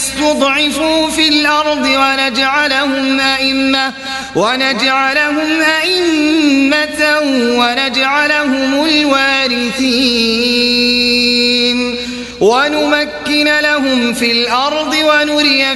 استضعفوا في الأرض ونجعلهم أئمة ونجعلهم الوارثين ونمكن لهم في الأرض ونري